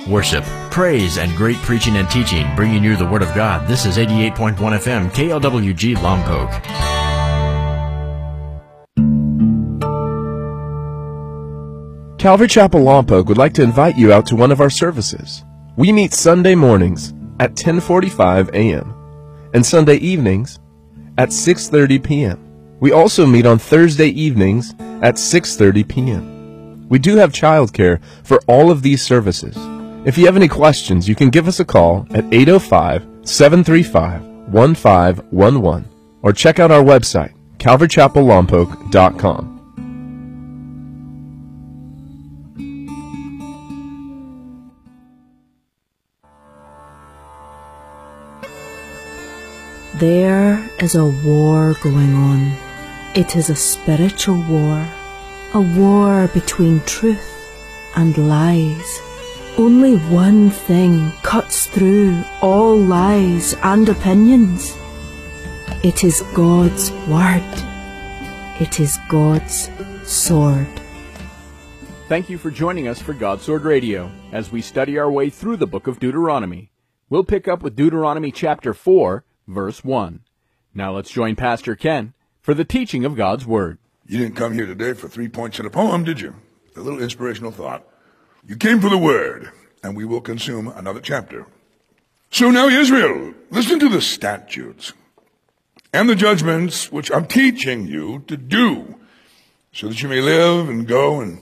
Worship, praise, and great preaching and teaching, bringing you the Word of God. This is 88.1 FM, KLWG Lompoc. Calvary Chapel Lompoc would like to invite you out to one of our services. We meet Sunday mornings at 10:45 a.m. and Sunday evenings at 6:30 p.m. We also meet on Thursday evenings at 6:30 p.m. We do have childcare for all of these services. If you have any questions, you can give us a call at 805-735-1511 or check out our website, calvarychapellompoc.com. There is a war going on. It is a spiritual war, a war between truth and lies. Only one thing cuts through all lies and opinions. It is God's Word. It is God's sword. Thank you for joining us for God's Sword Radio as we study our way through the book of Deuteronomy. We'll pick up with Deuteronomy chapter 4, verse 1. Now let's join Pastor Ken for the teaching of God's Word. You didn't come here today for 3 points in a poem, did you? A little inspirational thought. You came for the Word, and we will consume another chapter. So now, Israel, listen to the statutes and the judgments which I'm teaching you to do, so that you may live and go and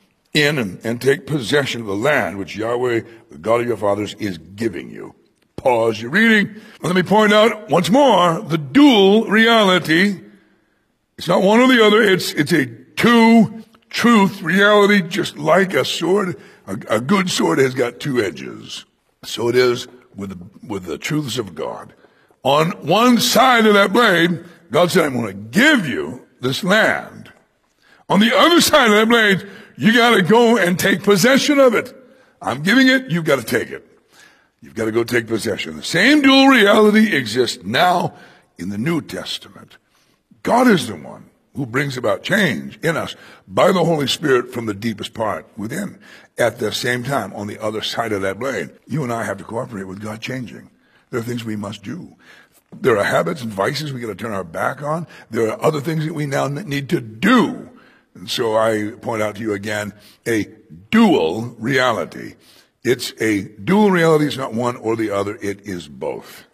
take possession of the land which Yahweh, the God of your fathers, is giving you. Pause your reading. Let me point out once more the dual reality. It's not one or the other. It's a two-truth reality, just like a sword. A good sword has got two edges. So it is with the truths of God. On one side of that blade, God said, I'm going to give you this land. On the other side of that blade, you got to go and take possession of it. I'm giving it, you've got to take it. You've got to go take possession. The same dual reality exists now in the New Testament. God is the one who brings about change in us by the Holy Spirit from the deepest part within. At the same time, on the other side of that blade, you and I have to cooperate with God changing. There are things we must do. There are habits and vices we got to turn our back on. There are other things that we now need to do. And so I point out to you again, a dual reality. It's a dual reality. It's not one or the other. It is both.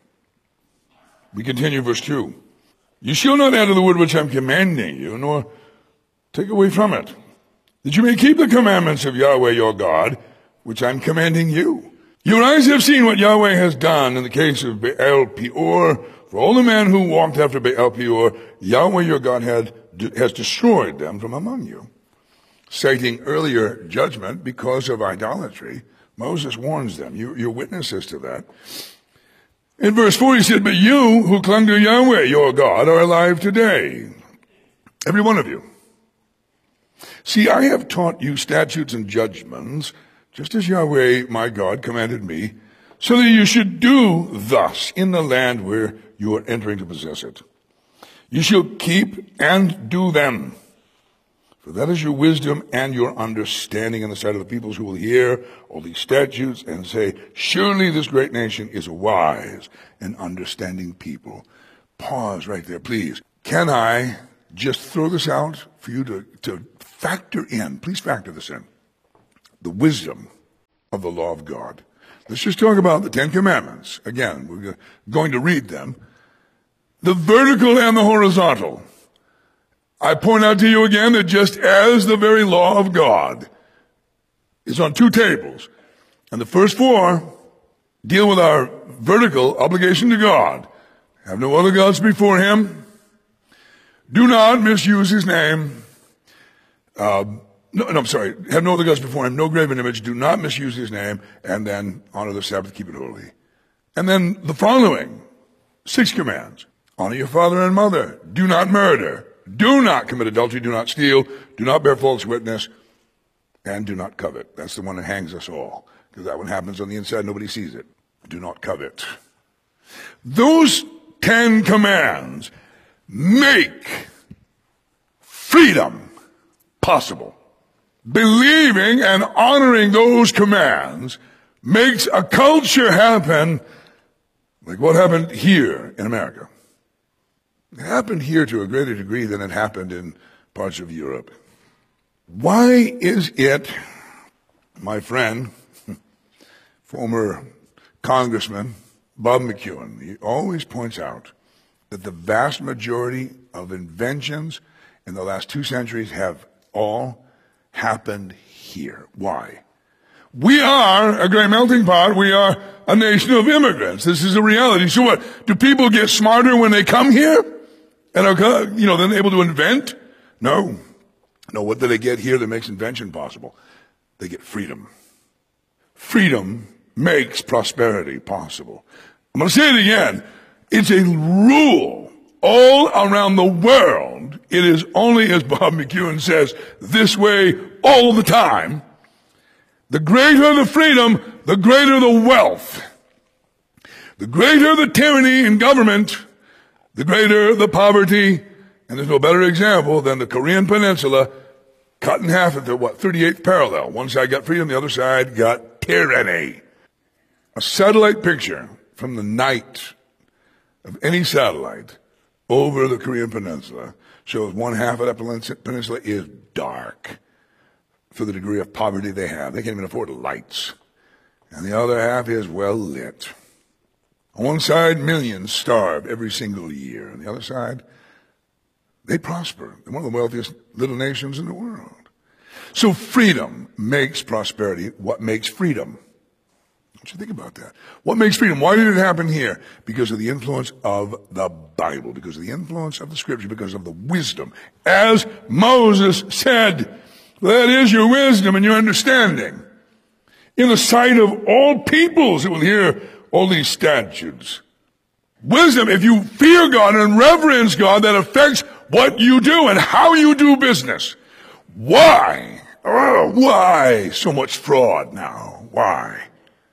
We continue verse 2. You shall not add to the word which I'm commanding you, nor take away from it, that you may keep the commandments of Yahweh your God, which I'm commanding you. Your eyes have seen what Yahweh has done in the case of Baal Peor. For all the men who walked after Baal Peor, Yahweh your God has destroyed them from among you. Citing earlier judgment because of idolatry, Moses warns them. You're witnesses to that. In verse 4 he said, but you who clung to Yahweh your God are alive today. Every one of you. See, I have taught you statutes and judgments, just as Yahweh my God commanded me, so that you should do thus in the land where you are entering to possess it. You shall keep and do them. For that is your wisdom and your understanding in the sight of the peoples who will hear all these statutes and say, surely this great nation is a wise and understanding people. Pause right there, please. Can I just throw this out for you to factor in? Please factor this in. The wisdom of the law of God. Let's just talk about the Ten Commandments. Again, we're going to read them. The vertical and the horizontal. I point out to you again that just as the very law of God is on two tables, and the first four deal with our vertical obligation to God. Have no other gods before him. Do not misuse his name. Have no other gods before him. No graven image. Do not misuse his name. And then honor the Sabbath, keep it holy. And then the following 6 commands. Honor your father and mother. Do not murder. Do not commit adultery. Do not steal. Do not bear false witness. And do not covet. That's the one that hangs us all. Because that one happens on the inside. Nobody sees it. Do not covet. Those 10 commands make freedom possible. Believing and honoring those commands makes a culture happen like what happened here in America. It happened here to a greater degree than it happened in parts of Europe. Why is it, my friend, former Congressman Bob McEwen, he always points out that the vast majority of inventions in the last 2 centuries have all happened here. Why? We are a great melting pot. We are a nation of immigrants. This is a reality. So what? Do people get smarter when they come here? And are, then able to invent? No. No, what do they get here that makes invention possible? They get freedom. Freedom makes prosperity possible. I'm going to say it again. It's a rule all around the world. It is only, as Bob McEwen says, this way all the time. The greater the freedom, the greater the wealth. The greater the tyranny in government, the greater the poverty. And there's no better example than the Korean Peninsula cut in half at the, 38th parallel. One side got freedom, the other side got tyranny. A satellite picture from the night of any satellite over the Korean Peninsula shows one half of that peninsula is dark for the degree of poverty they have. They can't even afford lights. And the other half is well lit. On one side, millions starve every single year. On the other side, they prosper. They're one of the wealthiest little nations in the world. So freedom makes prosperity. What makes freedom? Don't you think about that? What makes freedom? Why did it happen here? Because of the influence of the Bible, because of the influence of the Scripture, because of the wisdom. As Moses said, that is your wisdom and your understanding. In the sight of all peoples, it will hear all these statutes. Wisdom, if you fear God and reverence God, that affects what you do and how you do business. Why? Oh, why so much fraud now? Why?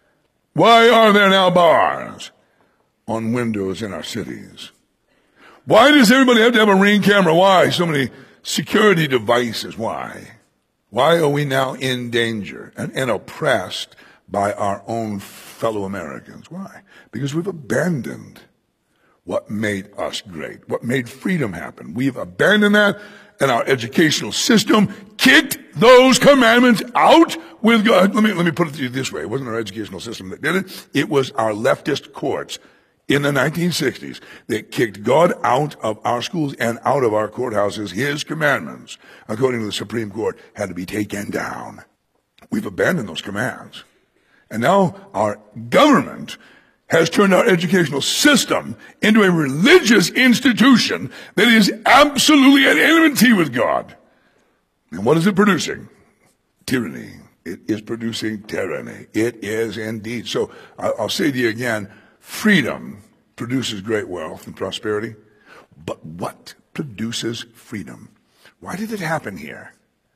Why are there now bars on windows in our cities? Why does everybody have to have a Ring camera? Why so many security devices? Why? Why are we now in danger and oppressed by our own fellow Americans? Why? Because we've abandoned what made us great, what made freedom happen. We've abandoned that, and our educational system kicked those commandments out with God. Let me put it to you this way. It wasn't our educational system that did it. It was our leftist courts in the 1960s that kicked God out of our schools and out of our courthouses. His commandments, according to the Supreme Court, had to be taken down. We've abandoned those commands. And now our government has turned our educational system into a religious institution that is absolutely at enmity with God. And what is it producing? Tyranny. It is producing tyranny. It is indeed. So I'll say to you again, freedom produces great wealth and prosperity. But what produces freedom? Why did it happen here?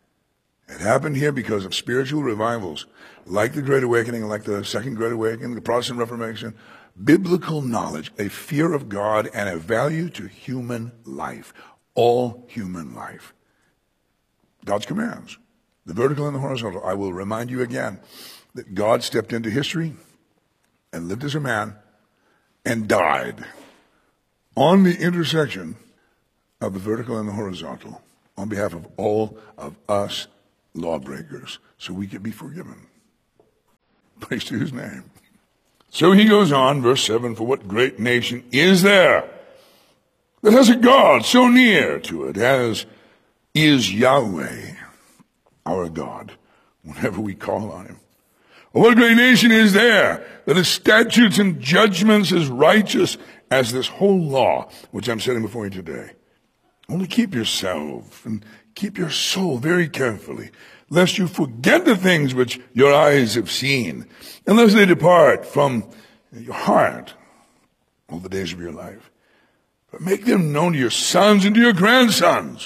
It happened here because of spiritual revivals, like the Great Awakening, like the Second Great Awakening, the Protestant Reformation, biblical knowledge, a fear of God, and a value to human life, all human life. God's commands, the vertical and the horizontal. I will remind you again that God stepped into history and lived as a man and died on the intersection of the vertical and the horizontal on behalf of all of us lawbreakers, so we could be forgiven. Praise to his name. So he goes on, verse 7, for what great nation is there that has a God so near to it as is Yahweh, our God, whenever we call on him? Or what great nation is there that has statutes and judgments as righteous as this whole law, which I'm setting before you today? Only keep yourself and keep your soul very carefully, lest you forget the things which your eyes have seen, unless they depart from your heart all the days of your life. But make them known to your sons and to your grandsons.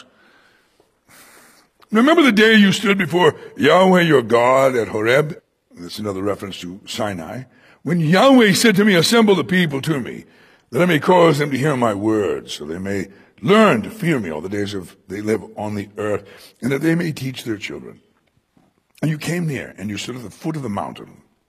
Remember the day you stood before Yahweh your God at Horeb? That's another reference to Sinai. When Yahweh said to me, assemble the people to me, that I may cause them to hear my words, so they may learn to fear me all the days they live on the earth, and that they may teach their children. And you came near, and you stood at the foot of the mountain,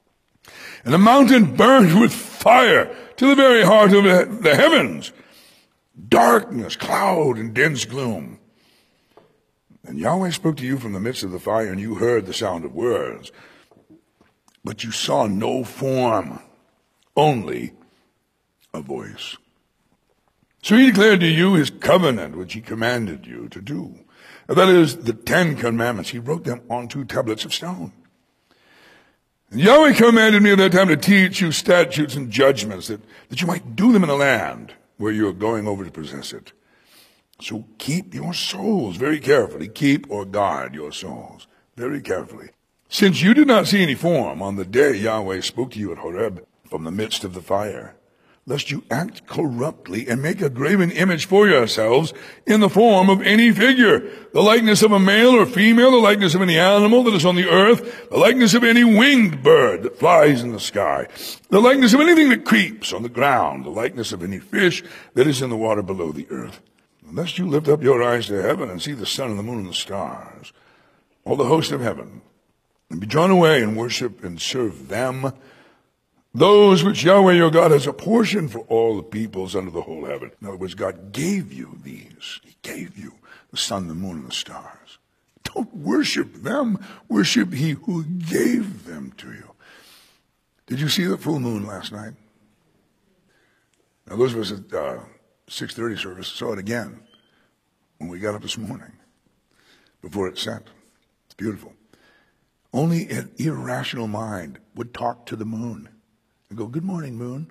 And the mountain burned with fire to the very heart of the heavens. Darkness, cloud, and dense gloom. And Yahweh spoke to you from the midst of the fire, and you heard the sound of words. But you saw no form, only a voice. So he declared to you his covenant, which he commanded you to do. That is, the 10 Commandments. He wrote them on 2 tablets of stone. And Yahweh commanded me at that time to teach you statutes and judgments, that you might do them in the land where you are going over to possess it. So keep your souls very carefully. Keep or guard your souls very carefully. Since you did not see any form on the day Yahweh spoke to you at Horeb from the midst of the fire, lest you act corruptly and make a graven image for yourselves in the form of any figure, the likeness of a male or female, the likeness of any animal that is on the earth, the likeness of any winged bird that flies in the sky, the likeness of anything that creeps on the ground, the likeness of any fish that is in the water below the earth. Lest you lift up your eyes to heaven and see the sun and the moon and the stars, all the host of heaven, and be drawn away and worship and serve them, those which Yahweh your God has apportioned for all the peoples under the whole heaven. In other words, God gave you these. He gave you the sun, the moon, and the stars. Don't worship them. Worship he who gave them to you. Did you see the full moon last night? Now, those of us at 6:30 service saw it again when we got up this morning before it set. It's beautiful. Only an irrational mind would talk to the moon and go, "Good morning, moon."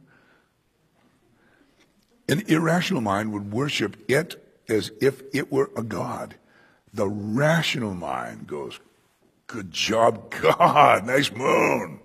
An irrational mind would worship it as if it were a god. The rational mind goes, "Good job, God. Nice moon."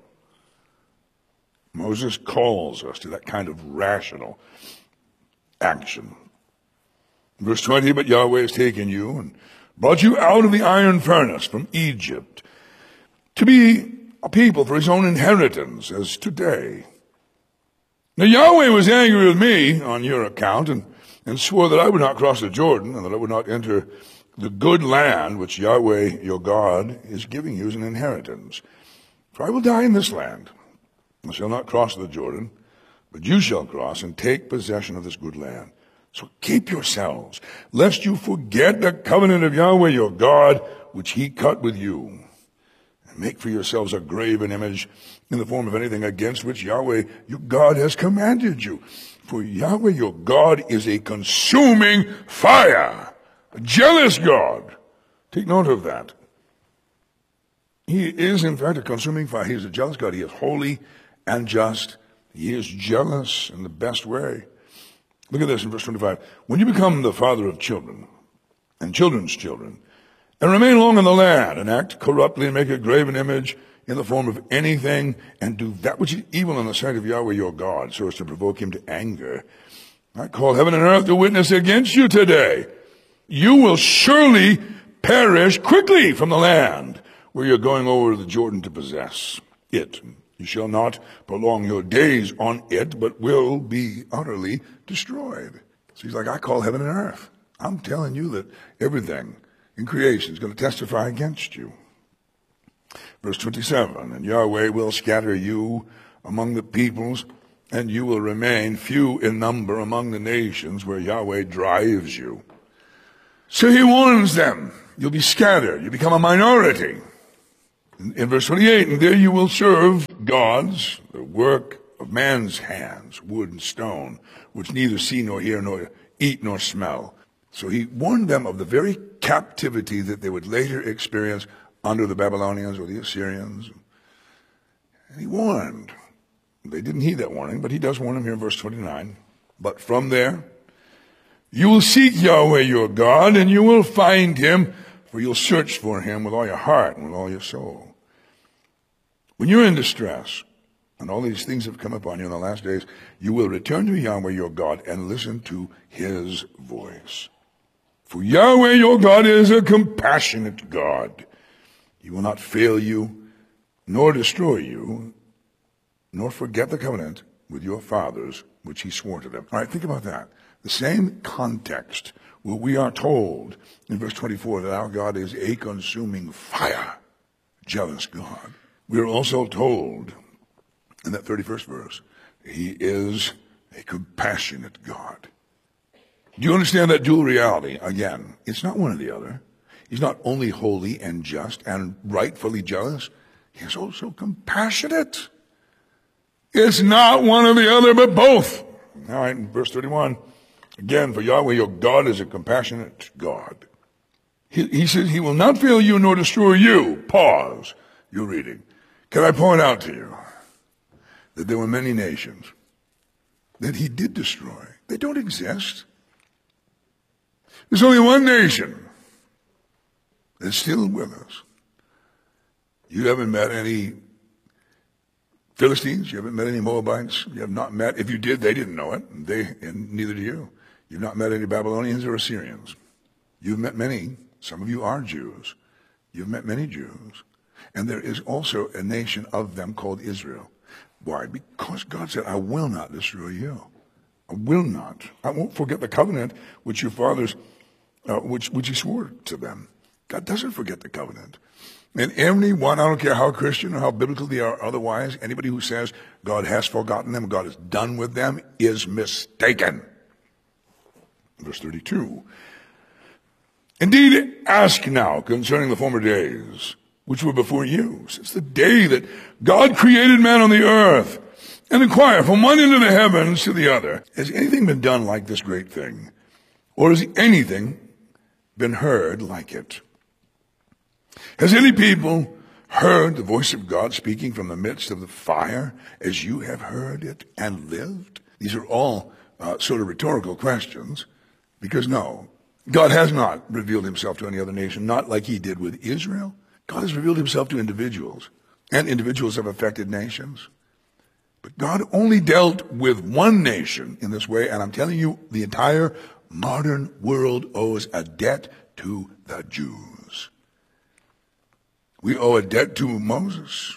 Moses calls us to that kind of rational action. Verse 20, but Yahweh has taken you and brought you out of the iron furnace from Egypt to be a people for his own inheritance, as today. Now Yahweh was angry with me on your account and swore that I would not cross the Jordan and that I would not enter the good land which Yahweh your God is giving you as an inheritance. For I will die in this land. I shall not cross the Jordan, but you shall cross and take possession of this good land. So keep yourselves, lest you forget the covenant of Yahweh your God, which he cut with you. And make for yourselves a graven image in the form of anything against which Yahweh your God has commanded you. For Yahweh your God is a consuming fire, a jealous God. Take note of that. He is, in fact, a consuming fire. He is a jealous God. He is holy and just. He is jealous in the best way. Look at this in verse 25. When you become the father of children and children's children, and remain long in the land, and act corruptly, and make a graven image in the form of anything, and do that which is evil in the sight of Yahweh your God, so as to provoke him to anger, I call heaven and earth to witness against you today. You will surely perish quickly from the land where you're going over the Jordan to possess it. You shall not prolong your days on it, but will be utterly destroyed. So he's like, I call heaven and earth. I'm telling you that everything in creation is going to testify against you. Verse 27, and Yahweh will scatter you among the peoples, and you will remain few in number among the nations where Yahweh drives you. So he warns them, you'll be scattered, you become a minority. In verse 28, and there you will serve gods, the work of man's hands, wood and stone, which neither see nor hear nor eat nor smell. So he warned them of the very captivity that they would later experience under the Babylonians or the Assyrians. And he warned. They didn't heed that warning, but he does warn them here in verse 29. But from there, you will seek Yahweh your God, and you will find him, for you'll search for him with all your heart and with all your soul. When you're in distress, and all these things have come upon you in the last days, you will return to Yahweh your God and listen to his voice. For Yahweh your God is a compassionate God. He will not fail you, nor destroy you, nor forget the covenant with your fathers, which he swore to them. All right, think about that. The same context where we are told in verse 24 that our God is a consuming fire, jealous God. We are also told in that 31st verse. He is a compassionate God. Do you understand that dual reality? Again, it's not one or the other. He's not only holy and just and rightfully jealous. He is also compassionate. It's not one or the other, but both. All right, in verse 31, again, for Yahweh your God is a compassionate God. He says he will not fail you nor destroy you. Pause your reading. Can I point out to you that there were many nations that he did destroy? They don't exist. There's only one nation that's still with us. You haven't met any Philistines. You haven't met any Moabites. You have not met, if you did, they didn't know it. And neither do you. You've not met any Babylonians or Assyrians. You've met many. Some of you are Jews. You've met many Jews. And there is also a nation of them called Israel. Why? Because God said, I will not destroy you. I will not. I won't forget the covenant which your fathers, which he swore to them. God doesn't forget the covenant. And everyone, I don't care how Christian or how biblical they are otherwise, anybody who says God has forgotten them, God is done with them, is mistaken. Verse 32. Indeed, ask now concerning the former days, which were before you, since the day that God created man on the earth, and inquire from one end of the heavens to the other, has anything been done like this great thing? Or has anything been heard like it? Has any people heard the voice of God speaking from the midst of the fire as you have heard it and lived? These are all sort of rhetorical questions, because no, God has not revealed himself to any other nation, not like he did with Israel. God has revealed himself to individuals, and individuals have affected nations. But God only dealt with one nation in this way, and I'm telling you, the entire modern world owes a debt to the Jews. We owe a debt to Moses,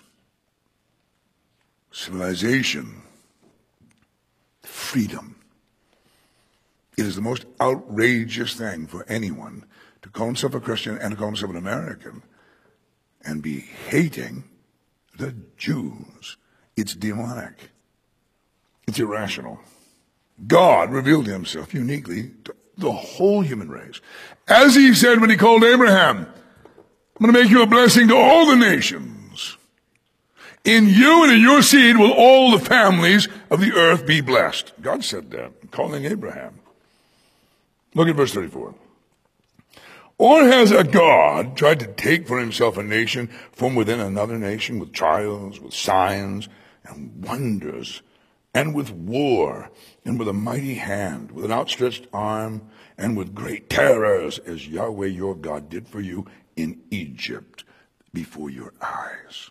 civilization, freedom. It is the most outrageous thing for anyone to call himself a Christian and to call himself an American and be hating the Jews. It's demonic. It's irrational. God revealed himself uniquely to the whole human race. As he said when he called Abraham, I'm going to make you a blessing to all the nations. In you and in your seed will all the families of the earth be blessed. God said that, calling Abraham. Look at verse 34. Or has a God tried to take for himself a nation from within another nation with trials, with signs and wonders, and with war, and with a mighty hand, with an outstretched arm, and with great terrors, as Yahweh your God did for you in Egypt before your eyes?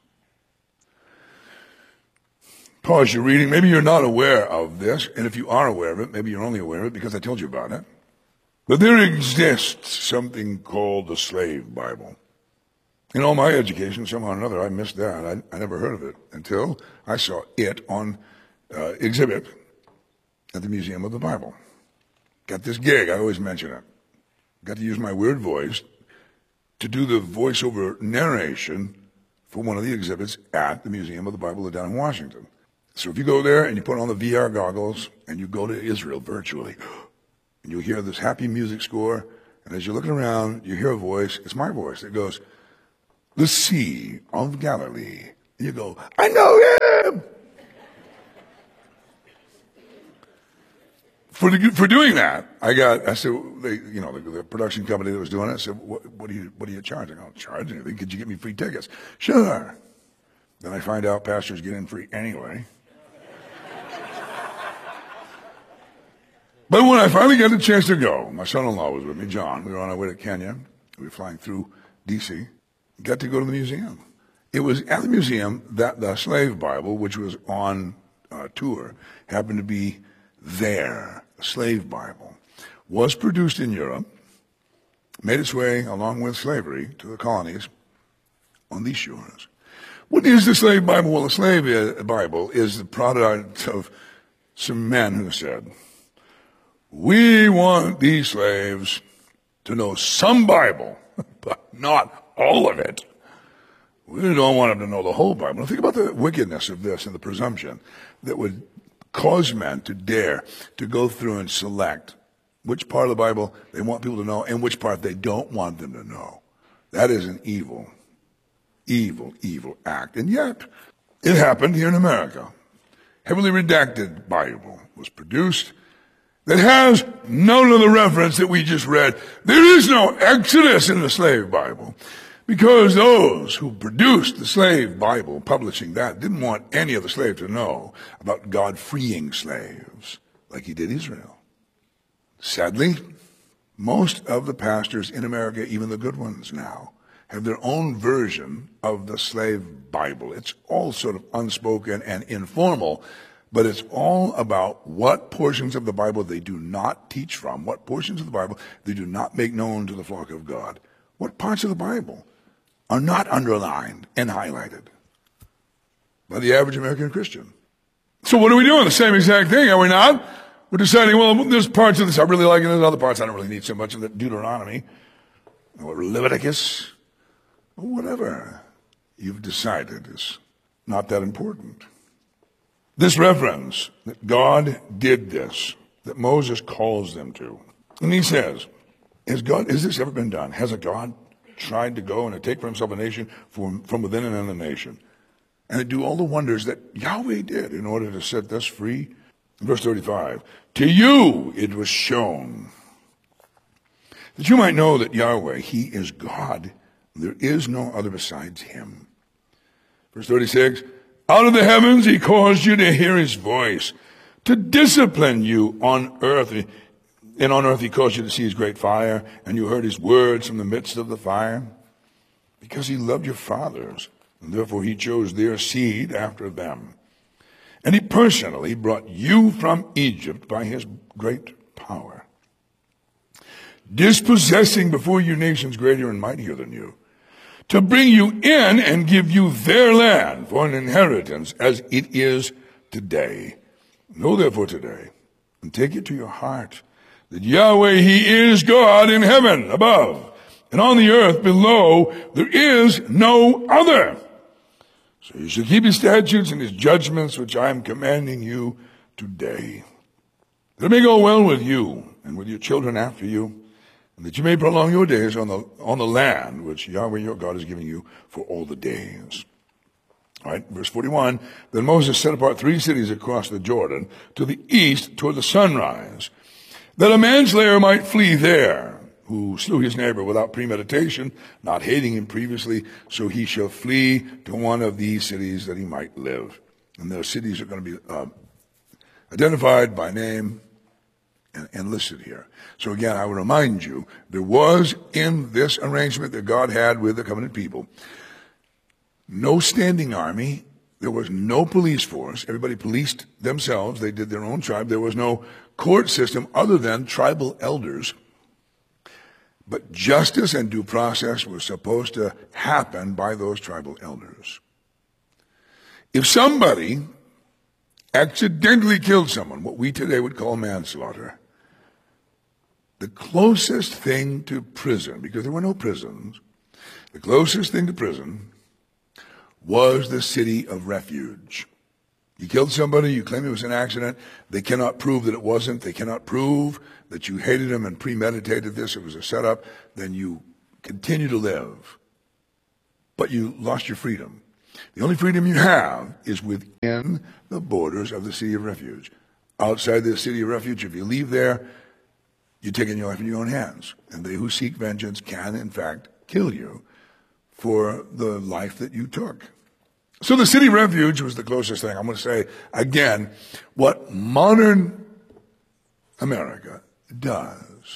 Pause your reading. Maybe you're not aware of this, and if you are aware of it, maybe you're only aware of it because I told you about it. But there exists something called the Slave Bible. In all my education, somehow or another, I missed that. I never heard of it until I saw it on exhibit at the Museum of the Bible. Got this gig, I always mention it. Got to use my weird voice to do the voiceover narration for one of the exhibits at the Museum of the Bible down in Washington. So if you go there and you put on the VR goggles and you go to Israel virtually, and you'll hear this happy music score, and as you're looking around, you hear a voice, it's my voice, that goes, the Sea of Galilee. And you go, I know him! For doing that, I said, the production company that was doing it, I said, what do you charge? I don't charge anything. Could you get me free tickets? Sure. Then I find out pastors get in free anyway. But when I finally got the chance to go, my son-in-law was with me, John. We were on our way to Kenya. We were flying through D.C. Got to go to the museum. It was at the museum that the Slave Bible, which was on tour, happened to be there. The Slave Bible was produced in Europe, made its way, along with slavery, to the colonies on these shores. What is the Slave Bible? Well, the Slave Bible is the product of some men who said, we want these slaves to know some Bible, but not all of it. We don't want them to know the whole Bible. Now think about the wickedness of this and the presumption that would cause men to dare to go through and select which part of the Bible they want people to know and which part they don't want them to know. That is an evil, evil, evil act. And yet, it happened here in America. Heavily redacted Bible was produced that has none of the reference that we just read. There is no Exodus in the slave Bible because those who produced the slave Bible, publishing that, didn't want any of the slaves to know about God freeing slaves like he did Israel. Sadly, most of the pastors in America, even the good ones now, have their own version of the slave Bible. It's all sort of unspoken and informal, but it's all about what portions of the Bible they do not teach from, what portions of the Bible they do not make known to the flock of God, what parts of the Bible are not underlined and highlighted by the average American Christian. So what are we doing? The same exact thing, are we not? We're deciding, well, there's parts of this I really like, and there's other parts I don't really need so much of the Deuteronomy or Leviticus or whatever you've decided is not that important. This reference that God did this, that Moses calls them to, and he says, has this ever been done? Has a God tried to go and to take for himself a nation from within another nation and to do all the wonders that Yahweh did in order to set us free? Verse 35, to you it was shown that you might know that Yahweh, he is God. There is no other besides him. Verse 36, out of the heavens he caused you to hear his voice, to discipline you on earth. And on earth he caused you to see his great fire, and you heard his words from the midst of the fire. Because he loved your fathers, and therefore he chose their seed after them. And he personally brought you from Egypt by his great power, dispossessing before you nations greater and mightier than you, to bring you in and give you their land for an inheritance as it is today. Know therefore today, and take it to your heart, that Yahweh, he is God in heaven above, and on the earth below, there is no other. So you shall keep his statutes and his judgments, which I am commanding you today, that it may go well with you and with your children after you, and that you may prolong your days on the land which Yahweh your God is giving you for all the days. All right, verse 41, then Moses set apart 3 cities across the Jordan to the east toward the sunrise, that a manslayer might flee there, who slew his neighbor without premeditation, not hating him previously, so he shall flee to one of these cities that he might live. And those cities are going to be identified by name and listed here. So again, I would remind you, there was in this arrangement that God had with the covenant people, no standing army. There was no police force. Everybody policed themselves. They did their own tribe. There was no court system other than tribal elders. But justice and due process was supposed to happen by those tribal elders. If somebody accidentally killed someone, what we today would call manslaughter, the closest thing to prison, because there were no prisons, the closest thing to prison was the city of refuge. You killed somebody, you claim it was an accident, they cannot prove that it wasn't, they cannot prove that you hated him and premeditated this, it was a setup, then you continue to live. But you lost your freedom. The only freedom you have is within the borders of the city of refuge. Outside the city of refuge, if you leave there, you're taking your life in your own hands. And they who seek vengeance can, in fact, kill you for the life that you took. So the city of refuge was the closest thing. I'm going to say, again, what modern America does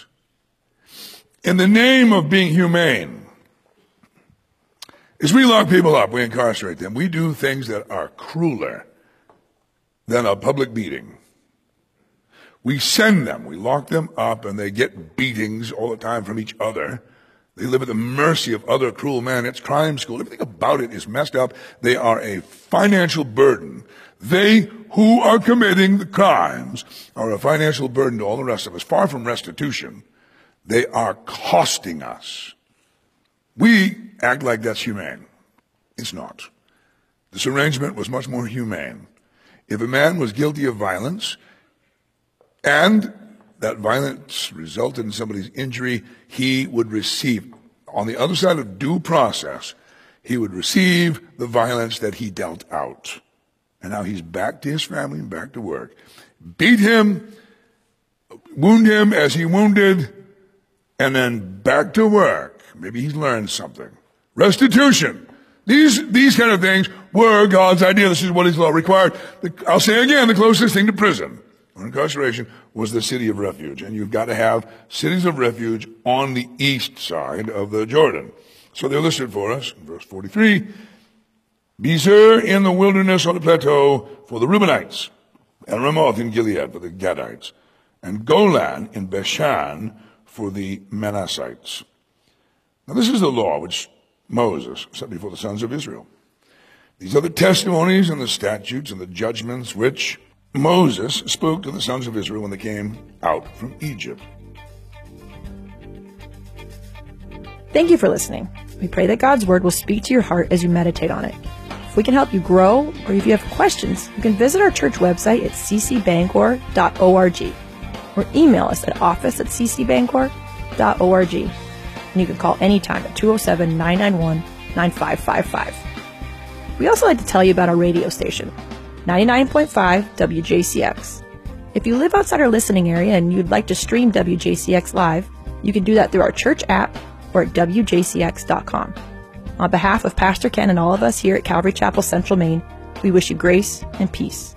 in the name of being humane is we lock people up, we incarcerate them. We do things that are crueler than a public beating. We send them, we lock them up, and they get beatings all the time from each other. They live at the mercy of other cruel men. It's crime school. Everything about it is messed up. They are a financial burden. They who are committing the crimes are a financial burden to all the rest of us. Far from restitution, they are costing us. We act like that's humane. It's not. This arrangement was much more humane. If a man was guilty of violence, and that violence resulted in somebody's injury, he would receive, on the other side of due process, he would receive the violence that he dealt out. And now he's back to his family and back to work. Beat him, wound him as he wounded, and then back to work. Maybe he's learned something. Restitution. These kind of things were God's idea. This is what his law required. I'll say again, the closest thing to prison or incarceration was the city of refuge. And you've got to have cities of refuge on the east side of the Jordan. So they're listed for us in verse 43. Bezer in the wilderness on the plateau for the Reubenites, and Ramoth in Gilead for the Gadites, and Golan in Bashan for the Manassites. Now this is the law which Moses set before the sons of Israel. These are the testimonies and the statutes and the judgments which Moses spoke to the sons of Israel when they came out from Egypt. Thank you for listening. We pray that God's Word will speak to your heart as you meditate on it. If we can help you grow, or if you have questions, you can visit our church website at ccbangor.org or email us at office@ccbangor.org. And you can call anytime at 207-991-9555. We also like to tell you about our radio station, 99.5 WJCX. If you live outside our listening area and you'd like to stream WJCX live, you can do that through our church app or at WJCX.com. On behalf of Pastor Ken and all of us here at Calvary Chapel Central Maine, we wish you grace and peace.